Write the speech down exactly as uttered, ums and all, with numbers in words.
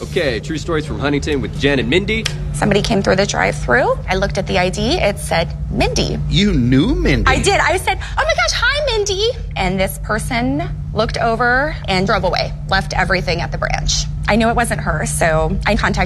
Okay, true stories from Huntington with Jen and Mindy. Somebody came through the drive-thru. I looked at the I D. It said Mindy. You knew Mindy? I did. I said, oh my gosh, hi, Mindy. And this person looked over and drove away, left everything at the branch. I knew it wasn't her, so I contacted